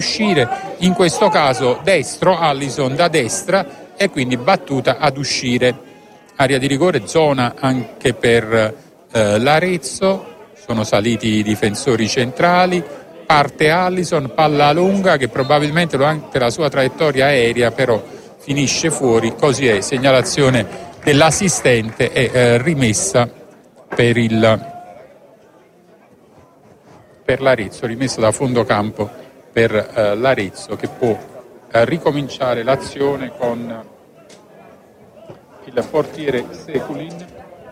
uscire, in questo caso destro, Allison da destra e quindi battuta ad uscire. Area di rigore, zona anche per l'Arezzo, sono saliti i difensori centrali, parte Allison, palla lunga che probabilmente durante la sua traiettoria aerea però finisce fuori, così è, segnalazione dell'assistente e rimessa per l'Arezzo, rimessa da fondo campo per l'Arezzo che può ricominciare l'azione con il portiere Sekulin.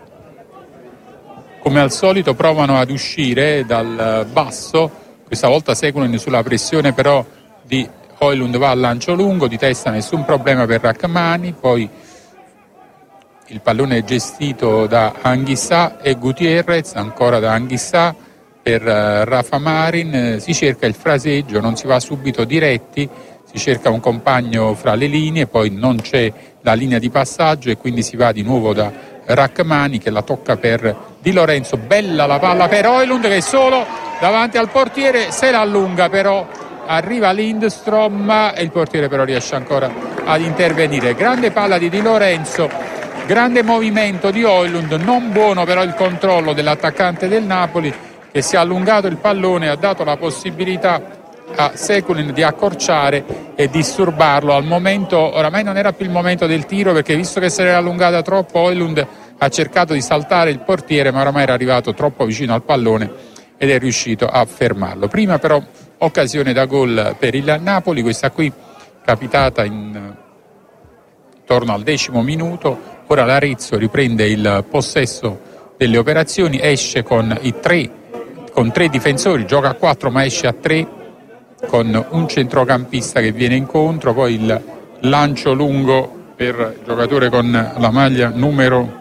Come al solito provano ad uscire dal basso, questa volta Sekulin sulla pressione però di Højlund va al lancio lungo, di testa nessun problema per Rachmani, poi il pallone è gestito da Anghissà e Gutierrez, ancora da Anghissà per Rafa Marin, si cerca il fraseggio, non si va subito diretti, si cerca un compagno fra le linee, poi non c'è la linea di passaggio e quindi si va di nuovo da Rachmani che la tocca per Di Lorenzo, bella la palla per Højlund che è solo davanti al portiere, se la allunga però arriva Lindstrom e il portiere però riesce ancora ad intervenire. Grande palla di Lorenzo, grande movimento di Højlund, non buono però il controllo dell'attaccante del Napoli che si è allungato il pallone, ha dato la possibilità a Sekulin di accorciare e disturbarlo. Al momento, oramai non era più il momento del tiro perché visto che se l'era allungata troppo Højlund ha cercato di saltare il portiere ma oramai era arrivato troppo vicino al pallone ed è riuscito a fermarlo. Prima però occasione da gol per il Napoli, questa qui capitata intorno al 10° minuto. Ora l'Arezzo riprende il possesso delle operazioni, esce con tre difensori, gioca a 4 ma esce a 3 con un centrocampista che viene incontro, poi il lancio lungo per il giocatore con la maglia numero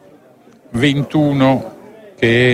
21 che è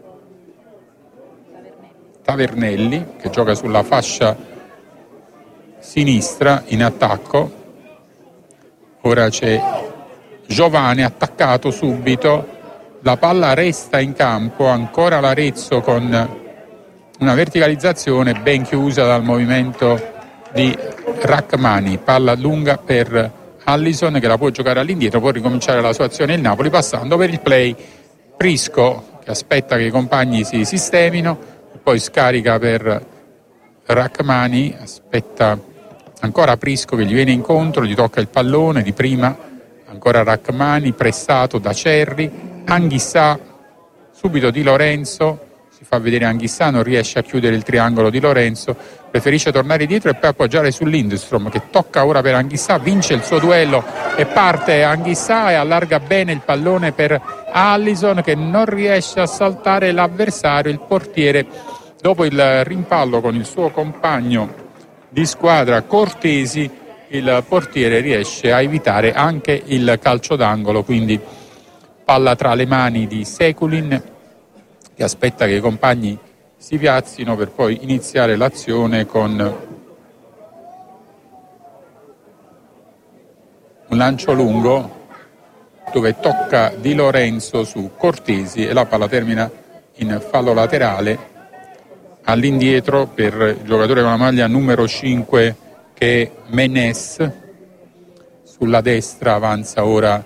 Tavernelli, che gioca sulla fascia sinistra in attacco. Ora c'è Giovane attaccato subito, la palla resta in campo, ancora l'Arezzo con una verticalizzazione ben chiusa dal movimento di Rachmani, palla lunga per Allison che la può giocare all'indietro, può ricominciare la sua azione il Napoli passando per il play. Prisco che aspetta che i compagni si sistemino, poi scarica per Rachmani, aspetta ancora Prisco che gli viene incontro, gli tocca il pallone di prima, ancora Rachmani pressato da Cerri, Anghissà, subito Di Lorenzo, si fa vedere Anghissà, non riesce a chiudere il triangolo Di Lorenzo, preferisce tornare dietro e poi appoggiare su Lindstrom che tocca ora per Anghissà, vince il suo duello e parte Anghissà e allarga bene il pallone per Allison che non riesce a saltare l'avversario, il portiere dopo il rimpallo con il suo compagno di squadra Cortesi, il portiere riesce a evitare anche il calcio d'angolo, quindi palla tra le mani di Sekulin che aspetta che i compagni si piazzino per poi iniziare l'azione con un lancio lungo dove tocca Di Lorenzo su Cortesi e la palla termina in fallo laterale. All'indietro per il giocatore con la maglia numero 5 che è Menes, sulla destra avanza ora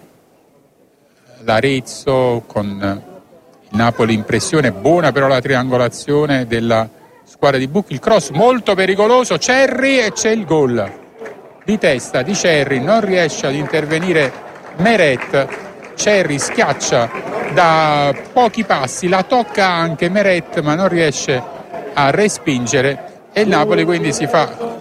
l'Arezzo con il Napoli in pressione, buona però la triangolazione della squadra di Bucchi, il cross molto pericoloso, Cerri e c'è il gol di testa di Cerri, non riesce ad intervenire Meret, Cerri schiaccia da pochi passi, la tocca anche Meret ma non riesce a respingere e il Napoli quindi si fa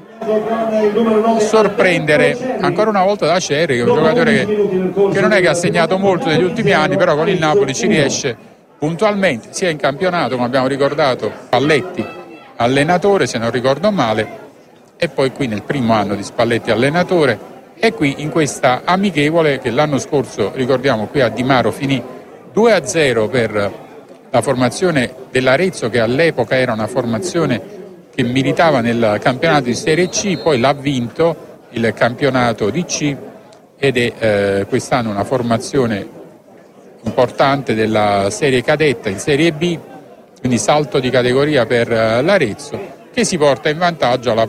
sorprendere ancora una volta da Cerri, che è un giocatore che non è che ha segnato molto negli ultimi anni, però con il Napoli ci riesce puntualmente, sia in campionato come abbiamo ricordato, Spalletti allenatore se non ricordo male, e poi qui nel primo anno di Spalletti allenatore e qui in questa amichevole che l'anno scorso ricordiamo qui a Di Maro finì 2-0 per la formazione dell'Arezzo che all'epoca era una formazione che militava nel campionato di Serie C, poi l'ha vinto il campionato di C ed è quest'anno una formazione importante della serie cadetta in Serie B, quindi salto di categoria per l'Arezzo che si porta in vantaggio alla